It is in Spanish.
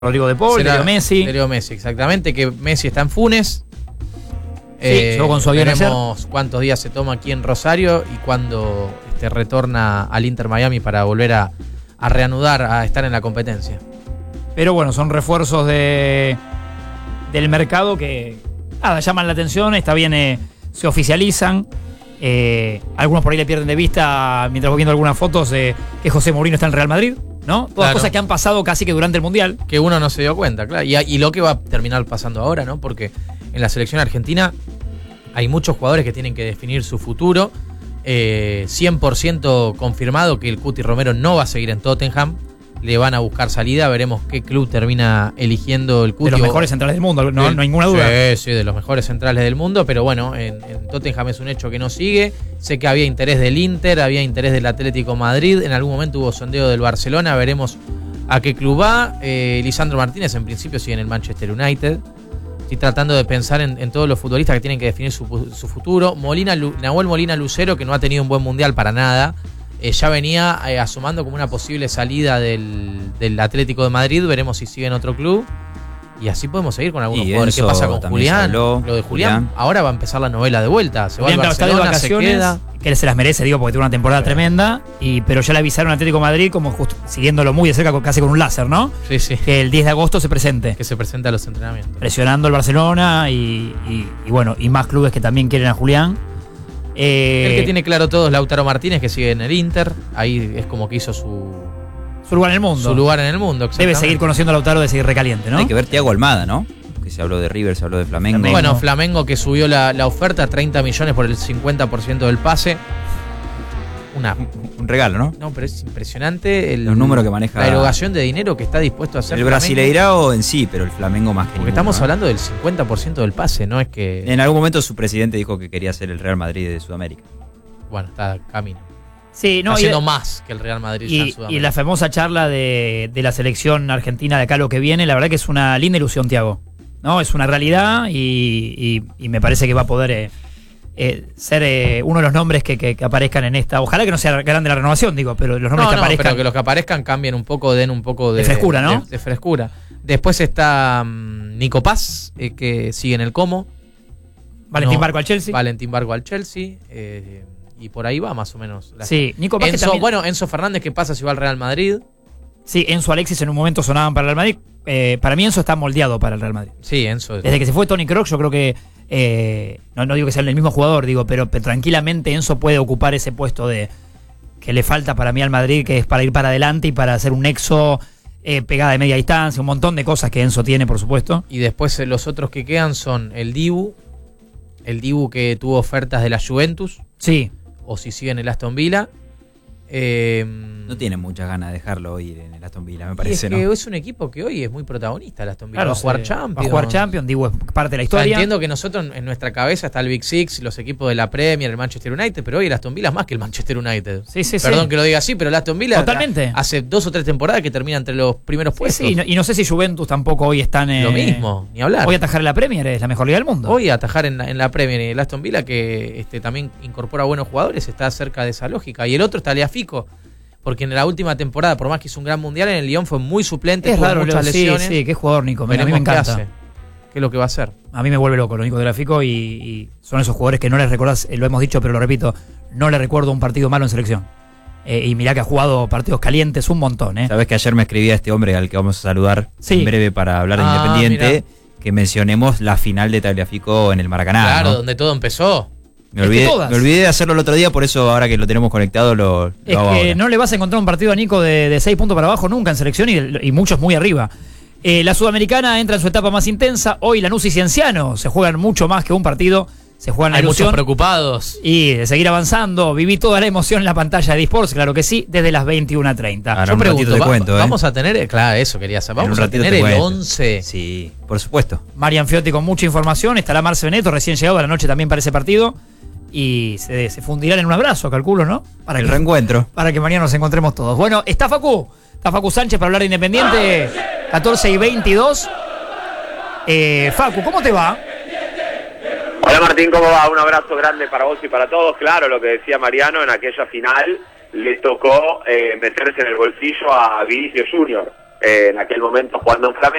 Rodrigo de Paul, Leo Messi. Leo Messi, exactamente, que Messi está en Funes. Llegó con su avión veremos ayer. cuántos días se toma aquí en Rosario y cuándo retorna al Inter Miami para volver a reanudar, a estar en la competencia. Pero bueno, son refuerzos del mercado que llaman la atención, está bien, se oficializan. Algunos por ahí le pierden de vista, mientras voy viendo algunas fotos, que José Mourinho está en el Real Madrid, ¿no? Todas Claro. cosas que han pasado casi que durante el Mundial. Que uno no se dio cuenta, claro. Y lo que va a terminar pasando ahora, ¿no? Porque en la selección argentina hay muchos jugadores que tienen que definir su futuro. 100% confirmado que el Cuti Romero no va a seguir en Tottenham. Le van a buscar salida, veremos qué club termina eligiendo el Cuti. De los mejores centrales del mundo, no hay ninguna duda. Sí, de los mejores centrales del mundo, pero bueno, en Tottenham es un hecho que no sigue. Sé que había interés del Inter, había interés del Atlético Madrid, en algún momento hubo sondeo del Barcelona, veremos a qué club va. Lisandro Martínez en principio sigue en el Manchester United. Estoy tratando de pensar en todos los futbolistas que tienen que definir su futuro. Nahuel Molina Lucero, que no ha tenido un buen mundial para nada. Ya venía asomando como una posible salida del Atlético de Madrid. Veremos si sigue en otro club. Y así podemos seguir con algunos jugadores. ¿Qué pasa con Julián? Lo de Julián. Ahora va a empezar la novela de vuelta. Se va al Barcelona, se queda. Que se las merece, digo, porque tuvo una temporada tremenda. Pero ya le avisaron al Atlético de Madrid, como justo siguiéndolo muy de cerca, casi con un láser, ¿no? Sí, sí. Que el 10 de agosto se presente. Que se presente a los entrenamientos. Presionando al Barcelona y bueno, y más clubes que también quieren a Julián. El que tiene claro todo es Lautaro Martínez, que sigue en el Inter. Ahí es como que hizo su lugar en el mundo. Su lugar en el mundo, debe seguir conociendo a Lautaro, de seguir recaliente, ¿no? Hay que ver Thiago Almada, ¿no? Que se habló de River, se habló de Flamengo. Bueno, Flamengo que subió la oferta, 30 millones por el 50% del pase. Un regalo, ¿no? No, pero es impresionante los números que maneja. La erogación de dinero que está dispuesto a hacer el Brasileirao en sí, pero el Flamengo más que porque ninguno, estamos hablando del 50% del pase, no es que... En algún momento su presidente dijo que quería ser el Real Madrid de Sudamérica. Bueno, está camino. Sí, no, haciendo más que el Real Madrid en Sudamérica. Y la famosa charla de la selección argentina de acá lo que viene, la verdad que es una linda ilusión, Thiago, ¿no? Es una realidad y me parece que va a poder ser uno de los nombres que aparezcan en esta. Ojalá que no sea grande la renovación, digo, pero los nombres que aparezcan. Pero que los que aparezcan cambien un poco, den un poco de frescura, ¿no? De frescura. Después está Nico Paz, que sigue en el Como. Valentín Barco al Chelsea. Valentín Barco al Chelsea. Y por ahí va más o menos. Sí, Nico Paz también... Bueno, Enzo Fernández, ¿qué pasa si va al Real Madrid? Sí, Enzo Alexis en un momento sonaban para el Real Madrid. Para mí Enzo está moldeado para el Real Madrid. Sí, Enzo. Desde que se fue Toni Kroos, yo creo que no digo que sea el mismo jugador, digo, pero tranquilamente Enzo puede ocupar ese puesto de que le falta para mí al Madrid, que es para ir para adelante y para hacer un nexo, pegada de media distancia, un montón de cosas que Enzo tiene, por supuesto. Y después los otros que quedan son el Dibu que tuvo ofertas de la Juventus. Sí. O si sigue en el Aston Villa. No tiene muchas ganas de dejarlo ir en el Aston Villa, me parece, ¿no? Es un equipo que hoy es muy protagonista, el Aston Villa. Claro, va a jugar Champions. Va a jugar Champions, digo, es parte de la historia. Entiendo que nosotros en nuestra cabeza está el Big Six, los equipos de la Premier, el Manchester United, pero hoy el Aston Villa es más que el Manchester United. Sí, Perdón que lo diga así, pero el Aston Villa totalmente. Hace 2 o 3 temporadas que termina entre los primeros puestos. Sí, y no sé si Juventus tampoco hoy están... Lo mismo, ni hablar. Hoy atajar en la Premier es la mejor liga del mundo. Hoy atajar en la Premier y el Aston Villa, que también incorpora buenos jugadores, está cerca de esa lógica. Y el otro está Leafico, porque en la última temporada, por más que hizo un gran mundial, en el Lyon fue muy suplente, tuvo muchas lesiones. Sí, qué jugador, Nico. A mí me encanta. ¿Qué es lo que va a hacer? A mí me vuelve loco lo Nico de Leafico y son esos jugadores que no les recordás, lo hemos dicho, pero lo repito, no le recuerdo un partido malo en selección. Y mirá que ha jugado partidos calientes un montón. Sabés que ayer me escribía este hombre al que vamos a saludar en breve para hablar de Independiente, que mencionemos la final de Tagliafico en el Maracaná. Claro, ¿no? donde todo empezó. Me olvidé de hacerlo el otro día, por eso ahora que lo tenemos conectado lo hago ahora. No le vas a encontrar un partido a Nico de 6 puntos para abajo nunca en selección y muchos muy arriba. La Sudamericana entra en su etapa más intensa. Hoy Lanús y Cienciano se juegan mucho más que un partido. Se juegan la ilusión. Hay muchos preocupados. Y de seguir avanzando. Viví toda la emoción en la pantalla de eSports, claro que sí, desde las 21:30. Yo pregunto, vamos a tener, claro, eso quería saber. Vamos a tener el 11. Sí, por supuesto. Marian Fiotti con mucha información. Estará Marce Beneto, recién llegado a la noche también para ese partido. Y se fundirán en un abrazo, calculo, ¿no? Para el reencuentro. Para que mañana nos encontremos todos. Bueno, está Facu Sánchez para hablar de Independiente, 14:22. Facu, ¿cómo te va? Hola Martín, ¿cómo va? Un abrazo grande para vos y para todos. Claro, lo que decía Mariano, en aquella final le tocó meterse en el bolsillo a Vinicius Junior. en aquel momento jugando en Flamengo.